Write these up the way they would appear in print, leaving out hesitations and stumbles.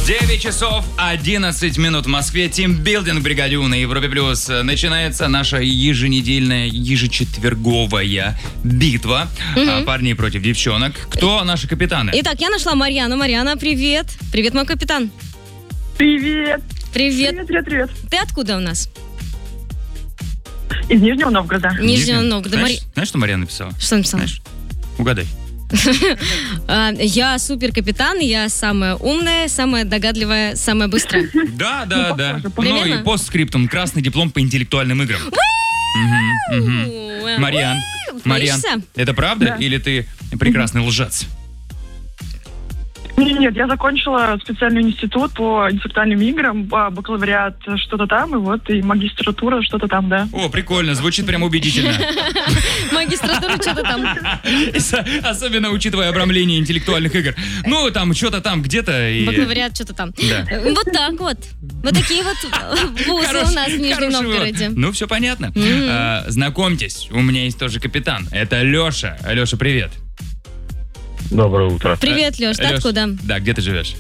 9 часов 11 минут в Москве. Тимбилдинг бригаде У на Европе Плюс. Начинается наша еженедельная, ежечетверговая битва парней против девчонок. Кто наши капитаны? Итак, я нашла Марьяну. Марьяна, привет. Привет, мой капитан. Привет. Привет. Привет. Ты откуда у нас? Из Нижнего Новгорода. Нижнего Новгорода. Знаешь, что Марьяна написала? Что написала? Знаешь? Угадай. Я супер капитан, я самая умная, самая догадливая, самая быстрая. Да. Примерно? Ну и постскриптум. Красный диплом по интеллектуальным играм. Марьян, Боишься? это правда? Да. Или ты прекрасный лжец? Нет, я закончила специальный институт по интеллектуальным играм, бакалавриат что-то там, и магистратура что-то там, да. О, прикольно, звучит прям убедительно. Магистратура что-то там. Особенно учитывая обрамление интеллектуальных игр. Ну, там, что-то там где-то. Бакалавриат что-то там. Да. Вот так вот. Вот такие вот вузы у нас в Нижнем Новгороде. Ну, все понятно. Знакомьтесь, у меня есть тоже капитан. Это Леша. Леша, привет. Доброе утро. Привет, Леш, ты Лёш, откуда? Да, где ты живешь?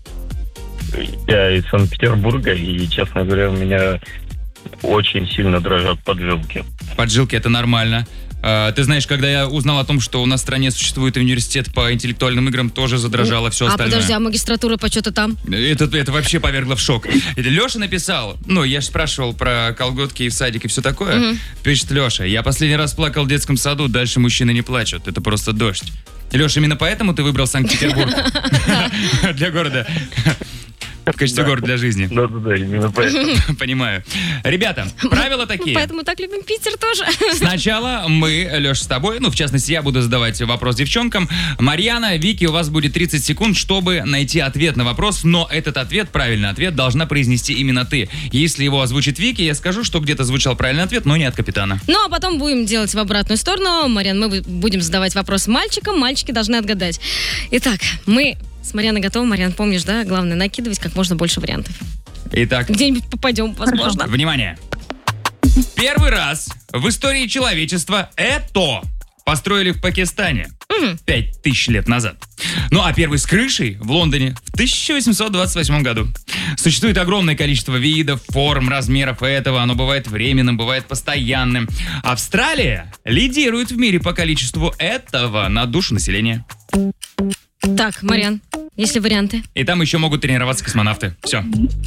Я из Санкт-Петербурга, и, честно говоря, у меня очень сильно дрожат поджилки. Поджилки, это нормально. Ты знаешь, когда я узнал о том, что у нас в стране существует университет по интеллектуальным играм, тоже задрожало все остальное. Подожди, а магистратура по что-то там? Это вообще повергло в шок. Это Леша написал, я же спрашивал про колготки и в садик и все такое. Pишет Леша: я последний раз плакал в детском саду, дальше мужчины не плачут, это просто дождь. Леша, именно поэтому ты выбрал Санкт-Петербург для города? В качестве города для жизни. Да, именно поэтому. Понимаю. Ребята, правила такие. Поэтому так любим Питер тоже. Сначала мы, Леш, с тобой, в частности, я буду задавать вопрос девчонкам. Марьяна, Вики, у вас будет 30 секунд, чтобы найти ответ на вопрос, но этот ответ, правильный ответ, должна произнести именно ты. Если его озвучит Вики, я скажу, что где-то звучал правильный ответ, но не от капитана. Ну, а потом будем делать в обратную сторону. Марьян, мы будем задавать вопрос мальчикам, мальчики должны отгадать. Итак, мы с Марьяной готовы. Марьян, помнишь, да? Главное, накидывать как можно больше вариантов. Итак, Где-нибудь попадем, возможно. внимание. Первый раз в истории человечества это построили в Пакистане 5000 лет назад. Ну а первый с крышей в Лондоне в 1828 году. Существует огромное количество видов, форм, размеров этого. Оно бывает временным, бывает постоянным. Австралия лидирует в мире по количеству этого на душу населения. Так, Марьян, есть ли варианты? И там еще могут тренироваться космонавты. Все.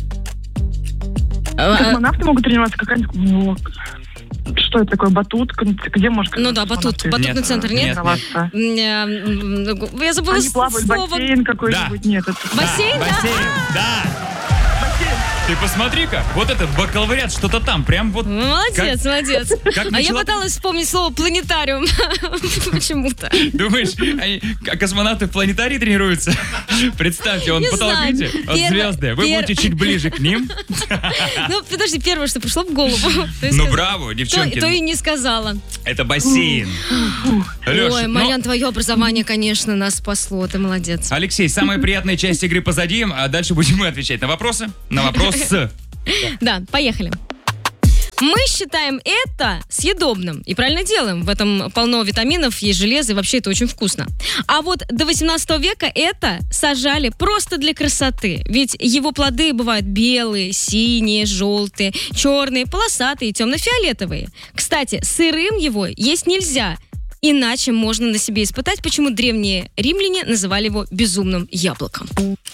Космонавты могут тренироваться какая-нибудь... Что это такое? Батут? Где можно... Ну да, батутный Нет. центр, нет? тренироваться? Я забыла Они плавают, слово. бассейн какой-нибудь? Да. Нет, это... Бассейн, да? Бассейн, да. Ты посмотри-ка, вот этот бакалавриат, что-то там, прям вот... Молодец, молодец. как А я начала- пыталась вспомнить слово планетариум. Почему-то. Думаешь, космонавты в планетарии тренируются? Представьте, он Не потолок, знаю. видите? Вот Первое- звезды. Вы будете чуть ближе к ним? Ну, подожди, первое, что пришло в голову. то и Ну, сказала. браво, То девчонки. и не сказала. Это бассейн. Леша, Ой, Марьян, твое образование, конечно, нас спасло. Ты молодец. Алексей, самая приятная часть игры позади, а дальше будем мы отвечать на вопросы. На вопросы. Да, поехали. Мы считаем это съедобным. И правильно делаем. В этом полно витаминов, есть железо, и вообще это очень вкусно. А вот до 18 века это сажали просто для красоты. Ведь его плоды бывают белые, синие, желтые, черные, полосатые, темно-фиолетовые. Кстати, сырым его есть нельзя. Иначе можно на себе испытать, почему древние римляне называли его безумным яблоком.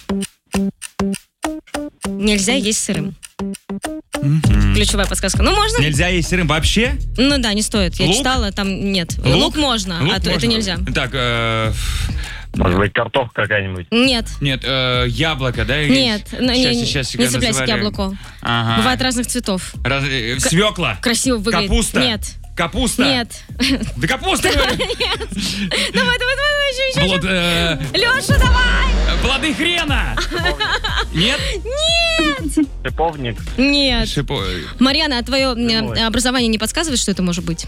Нельзя есть сырым. Ключевая подсказка. Ну, можно? Нельзя есть сырым вообще? Ну да, не стоит. Я Лук? читала, там нет. Лук можно, Лук а то это можно. нельзя. Так, Может быть, картошка какая-нибудь? Нет. нет, яблоко, да? Нет, Сейчас, не цепляйся к яблоку. Ага. Бывает разных цветов. Свекла. Красиво выглядит. Капуста. Нет. Капуста. Нет. Да капуста, говорю. Давай, еще. Леша, давай! Плоды хрена. Нет? Шиповник? Нет. Марьяна, а твое Ой. образование не подсказывает, что это может быть?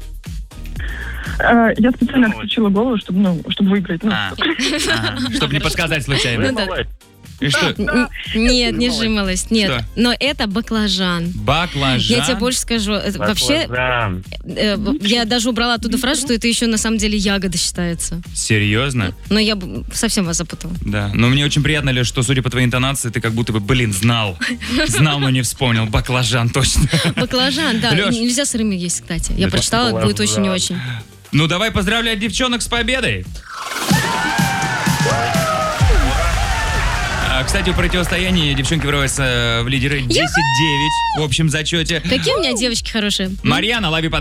Я специально отключила голову, чтобы выиграть. Чтобы не подсказать случайно. Ну да. И что? Нет, не жимолость, нет. Что? Но это баклажан. Баклажан? Я тебе больше скажу. Вообще, Баклажан. я даже убрала оттуда фразу, что это еще на самом деле ягода считается. Серьезно? Но я совсем вас запутала. Да. Но мне очень приятно, Леш, что, судя по твоей интонации, ты как будто бы, знал. Знал, но не вспомнил. Баклажан, точно. Баклажан, да. Лёш. Нельзя сырыми есть, кстати. Я прочитала, баклажан. будет очень и очень. Ну, давай поздравлять девчонок с победой. Кстати, в противостоянии девчонки вырываются в лидеры 10-9 в общем зачете. Какие у меня девочки хорошие. Марьяна, лови подарок.